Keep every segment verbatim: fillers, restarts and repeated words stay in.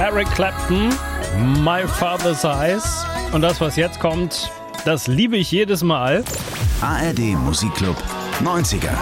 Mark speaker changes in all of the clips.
Speaker 1: Eric Clapton, My Father's Eyes. Und das, was jetzt kommt, das liebe ich jedes Mal.
Speaker 2: A R D Musikclub neunziger.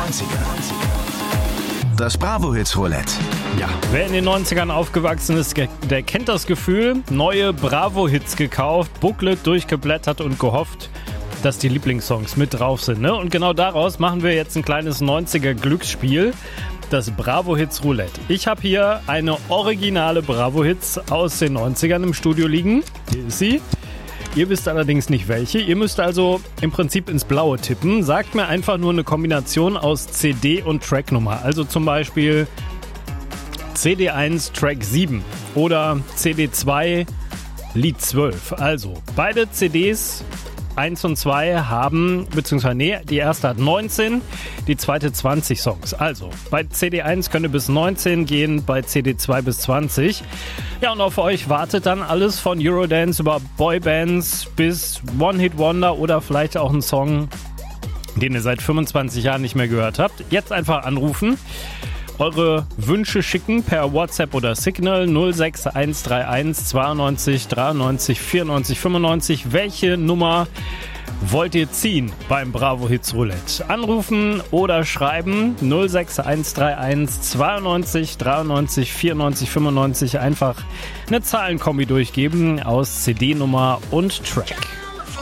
Speaker 2: Das Bravo-Hits Roulette.
Speaker 1: Ja, wer in den neunzigern aufgewachsen ist, der kennt das Gefühl. Neue Bravo-Hits gekauft, Booklet durchgeblättert und gehofft, dass die Lieblingssongs mit drauf sind. Ne? Und genau daraus machen wir jetzt ein kleines neunziger-Glücksspiel. Das Bravo-Hits Roulette. Ich habe hier eine originale Bravo-Hits aus den neunzigern im Studio liegen. Hier ist sie. Ihr wisst allerdings nicht welche. Ihr müsst also im Prinzip ins Blaue tippen. Sagt mir einfach nur eine Kombination aus C D und Tracknummer. Also zum Beispiel C D eins Track sieben oder C D zwei Lied zwölf. Also beide C Ds eins und zwei haben, beziehungsweise nee, die erste hat neunzehn, die zweite zwanzig Songs. Also, bei C D eins könnt ihr bis neunzehn gehen, bei C D zwei bis zwanzig. Ja, und auf euch wartet dann alles von Eurodance über Boybands bis One-Hit-Wonder oder vielleicht auch ein Song, den ihr seit fünfundzwanzig Jahren nicht mehr gehört habt. Jetzt einfach anrufen. Eure Wünsche schicken per WhatsApp oder Signal null sechs eins drei eins zweiundneunzig dreiundneunzig vierundneunzig fünfundneunzig. Welche Nummer wollt ihr ziehen beim Bravo Hits Roulette? Anrufen oder schreiben null sechs eins drei eins zweiundneunzig dreiundneunzig vierundneunzig fünfundneunzig. Einfach eine Zahlenkombi durchgeben aus C D-Nummer und Track.